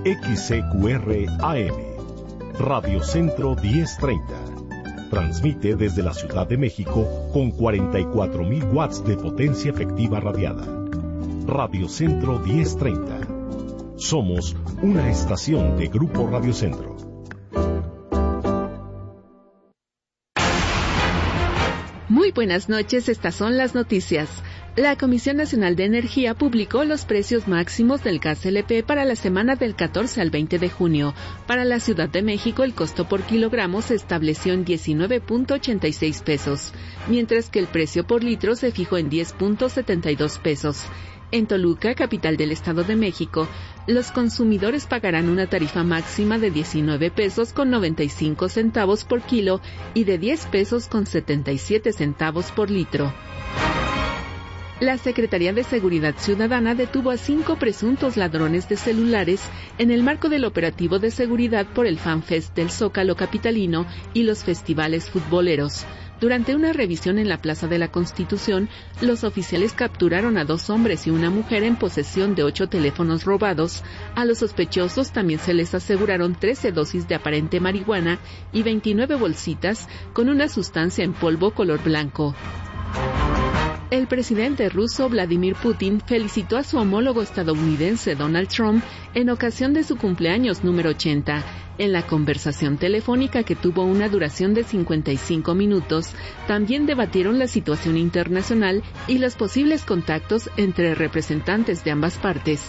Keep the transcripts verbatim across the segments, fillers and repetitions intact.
X C Q R A M, Radio Centro diez treinta. Transmite desde la Ciudad de México con cuarenta y cuatro mil watts de potencia efectiva radiada. Radio Centro diez treinta. Somos una estación de Grupo Radio Centro. Muy buenas noches, estas son las noticias. La Comisión Nacional de Energía publicó los precios máximos del gas L P para la semana del catorce al veinte de junio. Para la Ciudad de México, el costo por kilogramo se estableció en diecinueve punto ochenta y seis pesos, mientras que el precio por litro se fijó en diez punto setenta y dos pesos. En Toluca, capital del Estado de México, los consumidores pagarán una tarifa máxima de diecinueve pesos con noventa y cinco centavos por kilo y de diez pesos con setenta y siete centavos por litro. La Secretaría de Seguridad Ciudadana detuvo a cinco presuntos ladrones de celulares en el marco del operativo de seguridad por el FanFest del Zócalo capitalino y los festivales futboleros. Durante una revisión en la Plaza de la Constitución, los oficiales capturaron a dos hombres y una mujer en posesión de ocho teléfonos robados. A los sospechosos también se les aseguraron trece dosis de aparente marihuana y veintinueve bolsitas con una sustancia en polvo color blanco. El presidente ruso Vladimir Putin felicitó a su homólogo estadounidense Donald Trump en ocasión de su cumpleaños número ochenta. En la conversación telefónica, que tuvo una duración de cincuenta y cinco minutos, también debatieron la situación internacional y los posibles contactos entre representantes de ambas partes.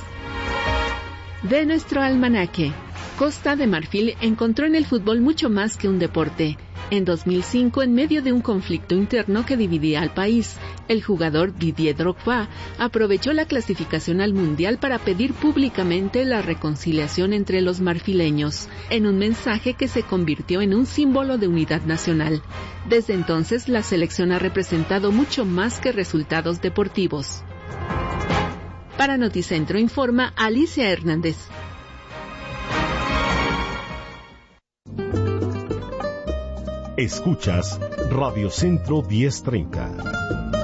De nuestro almanaque, Costa de Marfil encontró en el fútbol mucho más que un deporte. En dos mil cinco, en medio de un conflicto interno que dividía al país, el jugador Didier Drogba aprovechó la clasificación al Mundial para pedir públicamente la reconciliación entre los marfileños, en un mensaje que se convirtió en un símbolo de unidad nacional. Desde entonces, la selección ha representado mucho más que resultados deportivos. Para Noticentro informa Alicia Hernández. Escuchas Radio Centro diez treinta.